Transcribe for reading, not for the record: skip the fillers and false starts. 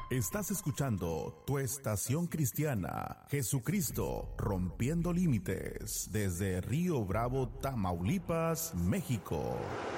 Estás escuchando tu estación cristiana, Jesucristo Rompiendo Límites, desde Río Bravo, Tamaulipas, México.